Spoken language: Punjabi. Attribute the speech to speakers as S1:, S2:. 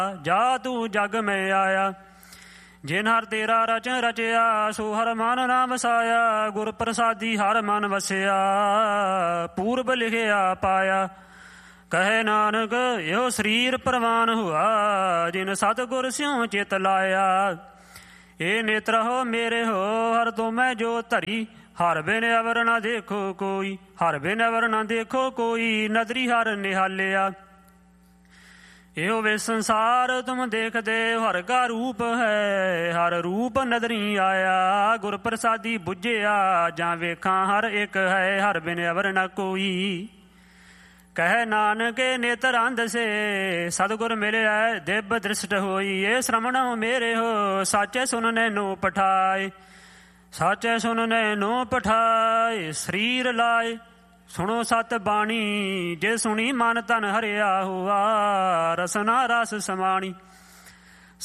S1: ਜਾ ਤੂੰ ਜਗ ਮੈਂ ਆਇਆ। ਜਿਨ ਹਰ ਤੇਰਾ ਰਚਨ ਰਚਿਆ, ਸੋ ਹਰ ਮਨ ਨਾ ਵਸਾਇਆ। ਗੁਰ ਪ੍ਰਸਾਦੀ ਹਰ ਮਨ ਵਸਿਆ, ਪੂਰਬ ਲਿਖਿਆ ਪਾਇਆ। ਕਹੇ ਨਾਨਕ ਇਹੋ ਸਰੀਰ ਪ੍ਰਵਾਨ ਹੁਆ, ਜਿਨ ਸਤਿਗੁਰ ਸਿਉ ਚਿਤ ਲਾਇਆ। ਇਹ ਨੇਤਰ ਹੋ ਮੇਰੇ ਹੋ, ਹਰ ਤੋਂ ਮੈਂ ਜੋ ਧਰੀ। ਹਰ ਬਿਨ ਅਵਰ ਨਾ ਦੇਖੋ ਕੋਈ, ਹਰ ਬਿਨ ਅਵਰ ਨਾ ਦੇਖੋ ਕੋਈ। ਨਦਰੀ ਹਰ ਨਿਹਾਲਿਆ। ਇਹੋ ਵੇ ਸੰਸਾਰ ਤੁਮ ਦੇਖਦੇ, ਹਰ ਕਾ ਰੂਪ ਹੈ। ਹਰ ਰੂਪ ਨਦਰੀ ਆਇਆ, ਗੁਰ ਪ੍ਰਸਾਦੀ ਬੁੱਝਿਆ। ਜਾਂ ਵੇਖਾਂ ਹਰ ਇੱਕ ਹੈ, ਹਰ ਬਿਨ ਅਵਰ ਨਾ ਕੋਈ। ਕਹੇ ਨਾਨਕ ਨੇਤਰ ਅੰਧ ਸੇ, ਸਤਿਗੁਰ ਮਿਲਿਆ ਦਿਵ ਦ੍ਰਿਸ਼ਟ ਹੋਈ। ਇਹ ਸ਼ਰਮਣ ਮੇਰੇ ਹੋ, ਸਾਚੇ ਸੁਨਨੇ ਨੂੰ ਪਠਾਏ। ਸਾਚੇ ਸੁਨਨੇ ਨੂੰ ਪਠਾਏ, ਸਰੀਰ ਲਾਏ। ਸੁਣੋ ਸਤ ਬਾਣੀ, ਜੇ ਸੁਣੀ ਮਨ ਤਨ ਹਰਿਆ ਹੁਆ। ਰਸਨਾ ਰਸ ਸਮਾਣੀ।